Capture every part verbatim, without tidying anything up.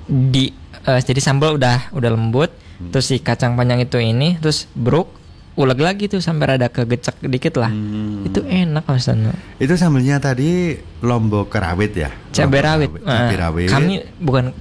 di uh, jadi sambal udah udah lembut, hmm. terus si kacang panjang itu ini terus bruk, uleg lagi tuh sampai rada kegecek dikit lah. Hmm. Itu enak Mas Tono. Itu sambelnya tadi lombok rawit ya? Cabai rawit. Cabai rawit. Uh, kami bukan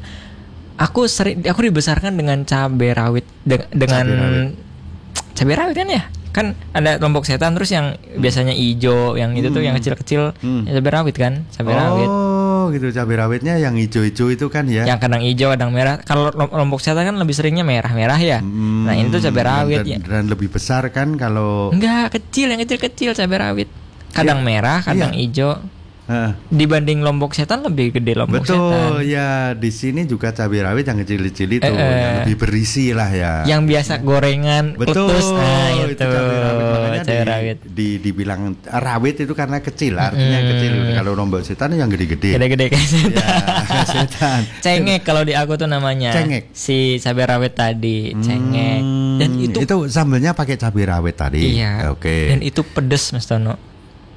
aku sering aku dibesarkan dengan cabai rawit de- dengan cabai rawit. cabai rawit kan ya? Kan ada lombok setan terus yang hmm. biasanya hijau, yang itu hmm. tuh yang kecil-kecil hmm. cabai rawit kan, cabai oh, rawit. Oh, gitu cabai rawitnya yang hijau-hijau itu kan ya. Yang kadang hijau, kadang merah. Kalau lombok setan kan lebih seringnya merah-merah ya. Hmm. Nah, ini tuh cabai rawit dan, ya. Dan lebih besar kan kalau enggak, kecil, yang kecil-kecil cabai rawit. Kadang ya. merah, kadang iya. hijau. Uh. Dibanding lombok setan lebih gede lombok Betul, setan. Betul ya, di sini juga cabai rawit yang kecil-kecil itu, uh, yang lebih berisi lah ya. Yang biasa gorengan, betul, utus, nah itu, itu cabai rawit. Makanya cabai di, rawit. Di, dibilang rawit itu karena kecil, artinya hmm. kecil. Kalau lombok setan yang gede-gede. Gede-gede kayak setan. Ya, setan. Cengek kalau di aku tuh namanya. Cengek. Si cabai rawit tadi, cengek. Hmm, Dan itu itu sambelnya pakai cabai rawit tadi. Iya. Oke. Okay. Dan itu pedes Mas Tono.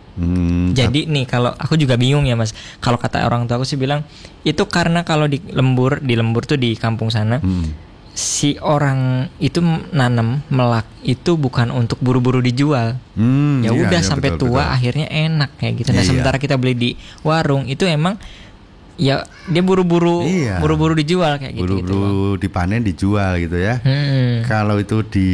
Hmm, Jadi nih kalau aku juga bingung ya Mas. Kalau kata orang tua aku sih bilang itu karena kalau di lembur, di lembur tuh di kampung sana, hmm. si orang itu nanam melak itu bukan untuk buru-buru dijual. Hmm, ya udah iya, sampai betul, tua betul. Akhirnya enak kayak gitu. Nah, iya, sementara kita beli di warung itu emang ya dia buru-buru iya. buru-buru dijual kayak gitu. Buru-buru gitu, dipanen dijual gitu ya. Hmm. Kalau itu di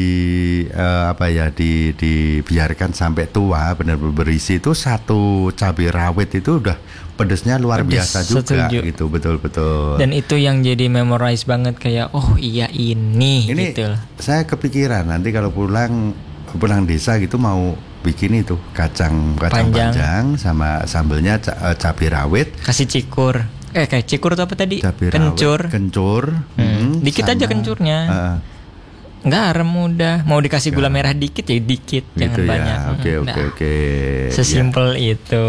uh, apa ya di dibiarkan sampai tua benar-benar berisi itu satu cabai rawit itu udah pedesnya luar Pedes, biasa juga setuju. Gitu betul-betul. Dan itu yang jadi memorize banget kayak oh iya ini, ini gitu. Saya kepikiran nanti kalau pulang pulang desa gitu mau bikin itu kacang kacang panjang, panjang sama sambelnya ca- cabai rawit, kasih cikur. Eh kayak cikur itu apa tadi? Cabai kencur. Rawit, kencur. Hmm. Hmm, dikit sama, aja kencurnya. Uh, Garam udah. Mau dikasih gula merah dikit ya dikit, gitu jangan ya. Banyak. Oke oke oke. Sesimpel ya. Itu.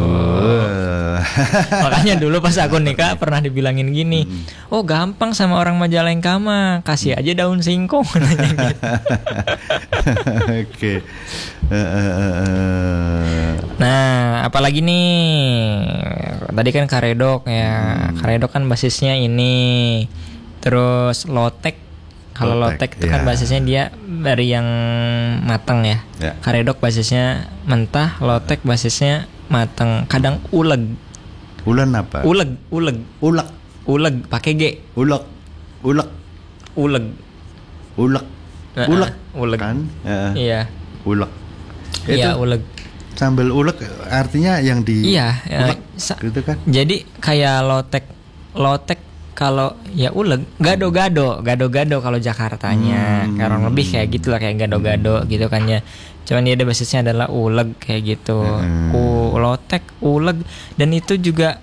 Uh. Makanya dulu pas aku nikah pernah dibilangin gini, hmm. oh gampang sama orang Majalengka mah, kasih aja daun singkong. Oke. Uh, uh, uh. Nah, apalagi nih? Tadi kan karedok ya. Hmm. Karedok kan basisnya ini. Terus lotek. Kalau lotek itu yeah. kan basisnya dia dari yang matang ya. Yeah. Karedok basisnya mentah, lotek basisnya matang. Kadang uleg. Ulen apa? Uleg, uleg, uleg, uleg pakai G. Uleg, uleg, uleg, uleg, uleg, uleg kan? Uh, iya. Uleg. Iya, uleg. Sambal uleg artinya yang di iya, uleg, ya, sa- gitu kan? Jadi kayak lotek, lotek kalau ya uleg, gado-gado, gado-gado kalau Jakartanya, hmm. orang lebih kayak gitulah kayak gado-gado gitu kan ya. Cuman dia ada basisnya adalah uleg kayak gitu. Hmm. U lotek, uleg, dan itu juga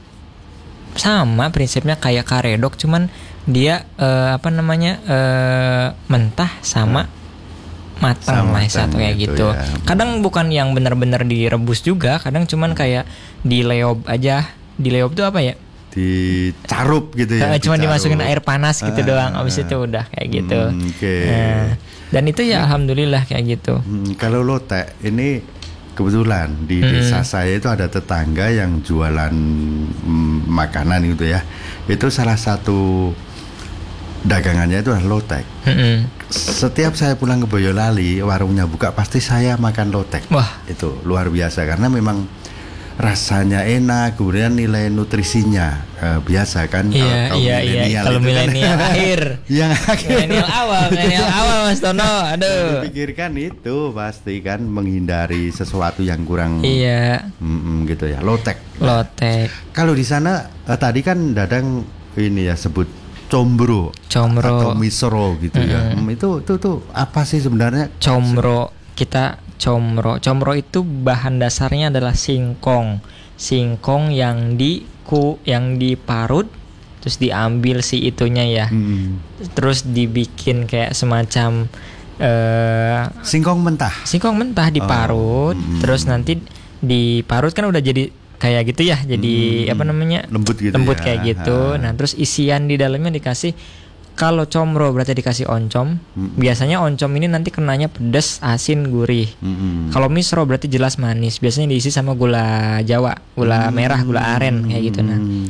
sama prinsipnya kayak karedok, cuman dia uh, apa namanya uh, mentah sama hmm. matang lah satu kayak gitu. Ya. Kadang bukan yang benar-benar direbus juga, kadang cuman kayak dileob aja. Dileob itu apa ya? Dicarup gitu ya. Cuma dimasukin air panas gitu ah, doang. Abis itu udah kayak gitu. Hmm, okay. Nah, dan itu ya alhamdulillah kayak gitu. Hmm, kalau lotek ini kebetulan di hmm. desa saya itu ada tetangga yang jualan mm, makanan gitu ya. Itu salah satu dagangannya itu adalah lotek. Hmm. Setiap saya pulang ke Boyolali, warungnya buka pasti saya makan lotek. Wah, itu luar biasa karena memang rasanya enak, kemudian nilai nutrisinya uh, biasa kan. Iya kalau iya iya. Kalau milenial kan, akhir, yang akhir, milenial awal, milenial awal Mas Tono. Aduh. Dipikirkan itu pasti kan menghindari sesuatu yang kurang. Iya. Mm-mm, gitu ya. Lotek. Lotek. Kalau di sana uh, tadi kan Dadang ini ya sebut combro, combro atau misro gitu mm-hmm. ya. Hmm, itu itu tuh apa sih sebenarnya? Combro kita Comro, comro itu bahan dasarnya adalah singkong, singkong yang di ku, yang diparut, terus diambil si itunya ya, hmm. terus dibikin kayak semacam uh, singkong mentah, singkong mentah diparut, oh. hmm. terus nanti diparut kan udah jadi kayak gitu ya, jadi hmm. apa namanya lembut gitu, lembut ya. kayak gitu. Ha. Nah terus isian di dalamnya dikasih. Kalau comro berarti dikasih oncom. Mm-hmm. Biasanya oncom ini nanti kenanya pedas, asin, gurih. Mm-hmm. Kalau misro berarti jelas manis. Biasanya diisi sama gula Jawa, gula mm-hmm. merah, gula aren kayak gitu. Nah,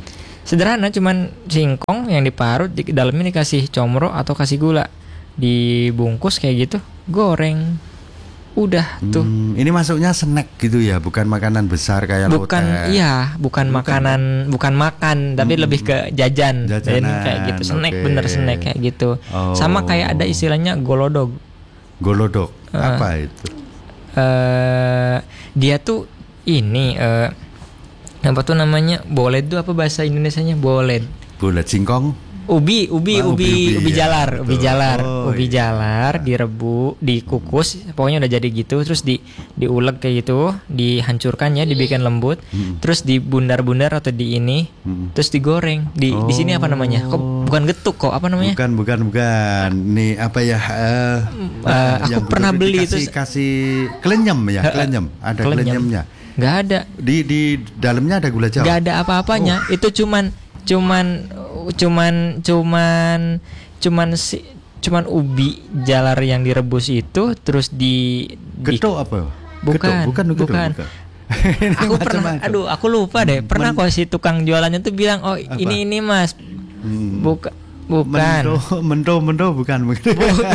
Sederhana, cuman singkong yang diparut, di dalamnya dikasih comro atau kasih gula, dibungkus kayak gitu, goreng. Udah tuh. Hmm, ini masuknya snack gitu ya, bukan makanan besar kayak Bukan, lotek. iya, bukan, bukan makanan, ya? bukan makan, tapi hmm. lebih ke jajan. Jajanan, jadi kayak gitu, snack okay. bener snack kayak gitu. Oh. Sama kayak ada istilahnya golodog. Golodog, uh, apa itu? Uh, dia tuh ini, uh, apa tuh namanya? Boled tuh apa bahasa Indonesianya? Boled. Boled singkong. Ubi, ubi, oh, ubi, ubi, ubi ya, jalar, betul. ubi jalar, oh, ubi iya. jalar, direbu, dikukus, pokoknya udah jadi gitu, terus di diulek kayak gitu, dihancurkan ya, dibikin lembut, hmm. terus dibundar-bundar atau di ini, hmm. terus digoreng. Di oh. di sini apa namanya? Kok bukan getuk kok? Apa namanya? Bukan, bukan, bukan. Nih apa ya? Uh, uh, aku pernah beli itu. Kasih klenyem ya, klenyem. Ada klenyemnya. Gak ada. Di di dalamnya ada gula jawa. Gak ada apa-apanya. Oh. Itu cuman cuman cuman cuman cuman si cuman ubi jalar yang direbus itu terus di getuk apa? Bukan, getuk, bukan, getuk, bukan. bukan. Aku pernah, aduh, aku lupa deh. Pernah kok si tukang jualannya tuh bilang, oh apa? ini ini mas, hmm. buka, bukan. Mendo, mendo, bukan. bukan.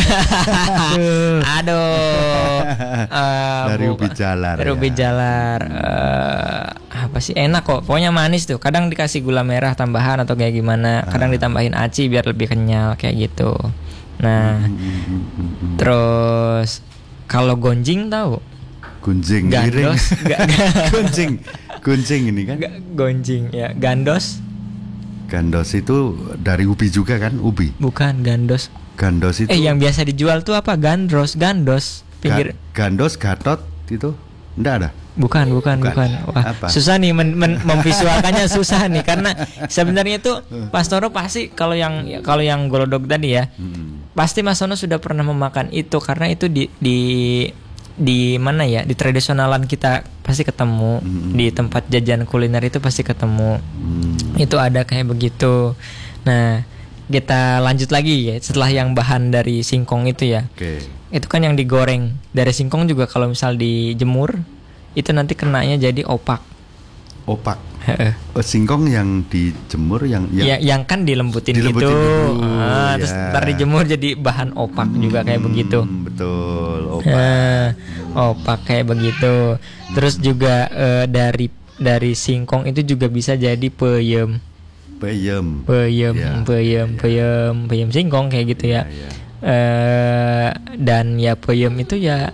Aduh. Uh, dari ubi jalar. Dari ubi ya. jalar. Uh, apa sih enak kok. Pokoknya manis tuh. Kadang dikasih gula merah tambahan atau kayak gimana. Kadang ditambahin aci biar lebih kenyal kayak gitu. Nah, hmm. terus kalau gonjing tahu? Gunjing, gandos, ga, gunjing, gunjing ini kan? Ga, gonjing, ya. Gandos. Gandos itu dari ubi juga kan? Ubi. Bukan, gandos. Gandos itu. Eh, yang biasa dijual tuh apa? Gandros, gandos. Pinggir. Ga, gandos, gatot itu enggak ada. Bukan, bukan, bukan. bukan. Wah, apa? Susah nih men, men, memvisualkannya susah nih karena sebenarnya tuh Mas Tono pasti kalau yang kalau yang golodog tadi ya, hmm. pasti Mas Tono sudah pernah memakan itu karena itu di di di mana ya, di tradisionalan kita pasti ketemu, hmm. di tempat jajan kuliner itu pasti ketemu, hmm. itu ada kayak begitu. Nah, kita lanjut lagi ya setelah yang bahan dari singkong itu ya, okay. itu kan yang digoreng. Dari singkong juga kalau misal dijemur itu nanti kenanya jadi opak. Opak. Oh, singkong yang dijemur yang yang, ya, yang kan dilembutin, dilembutin gitu, dulu, ah, ya. terus ntar dijemur jadi bahan opak hmm, juga kayak begitu. Betul, opak. Eh, opak kayak begitu. Terus juga eh, dari dari singkong itu juga bisa jadi peyem. Peyem. Peyem, ya, peyem, ya, peyem, peyem singkong kayak gitu ya. ya. Eh, dan ya peyem itu ya,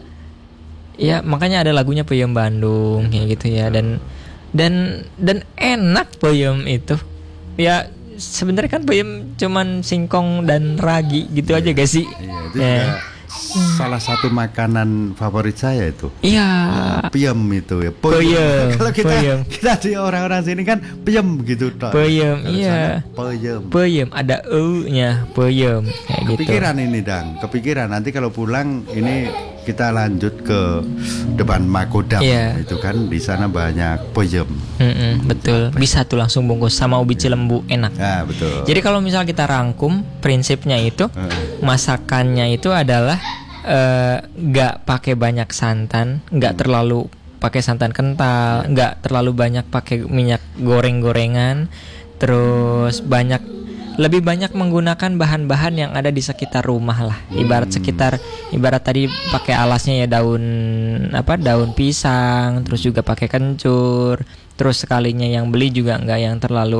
ya makanya ada lagunya Peyem Bandung kayak gitu ya. Dan dan dan enak peyem itu ya. Sebenarnya kan peyem cuman singkong dan ragi gitu yeah. aja gak sih? Iya, itu yeah. juga salah satu makanan favorit saya itu. Iya. Yeah. Peyem itu ya. Peyem. Kalau kita peyem. kita di orang-orang sini kan peyem gitu. Peyem, iya. Peyem. Peyem ada e-nya, peyem kayak gitu. Kepikiran ini Dang, kepikiran nanti kalau pulang ini kita lanjut ke depan Makodam, yeah. itu kan di sana banyak peyem. Mm-mm, betul, bisa tuh langsung bungkus sama ubi cilembu, enak. Ah, betul. Jadi kalau misal kita rangkum prinsipnya itu, masakannya itu adalah nggak uh, pakai banyak santan, nggak hmm. terlalu pakai santan kental, nggak terlalu banyak pakai minyak goreng-gorengan, terus banyak lebih banyak menggunakan bahan-bahan yang ada di sekitar rumah lah. Ibarat sekitar, ibarat tadi pakai alasnya ya daun apa daun pisang, terus juga pakai kencur, terus sekalinya yang beli juga nggak yang terlalu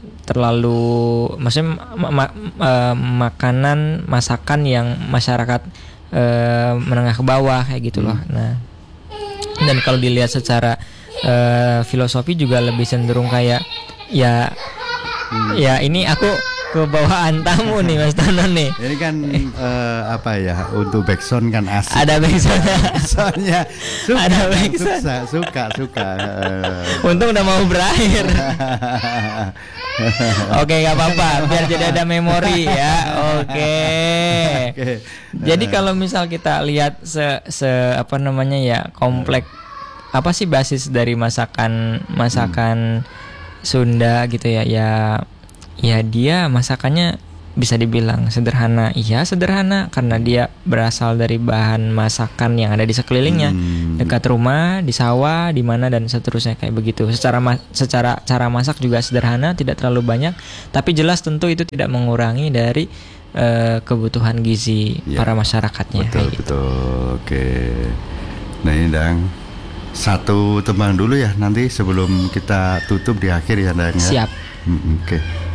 terlalu, maksudnya ma- ma- ma- makanan masakan yang masyarakat uh, menengah ke bawah kayak gitu loh. Nah, dan kalau dilihat secara uh, filosofi juga lebih cenderung kayak ya, hmm. ya ini aku kebawaan tamu nih Mas Tono nih. Ini kan uh, apa ya, untuk backsound kan asik. Ada backsound. Soalnya suka, ada backsound. Suka, suka, suka. Uh. Untung udah mau berakhir. Oke, nggak apa-apa. Biar jadi ada memori ya. Oke. Okay. Jadi kalau misal kita lihat se, se apa namanya ya komplek, apa sih basis dari masakan masakan hmm. Sunda gitu ya ya. Ya dia masakannya bisa dibilang sederhana. Iya sederhana karena dia berasal dari bahan masakan yang ada di sekelilingnya, Hmm. dekat rumah, di sawah, di mana dan seterusnya kayak begitu. Secara ma- secara cara masak juga sederhana, tidak terlalu banyak, tapi jelas tentu itu tidak mengurangi dari eh, kebutuhan gizi Ya, para masyarakatnya. Betul, kayak gitu. betul. Oke. Nah ini Dang, satu tembang dulu ya nanti sebelum kita tutup di akhir ya Dang. Ya? Siap. Hmm, Oke.